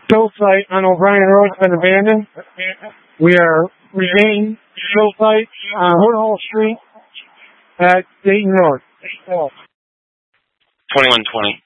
Show site on O'Brien Road has been abandoned. We are remaining show site on Woodhull Street at Dayton Road. 2120.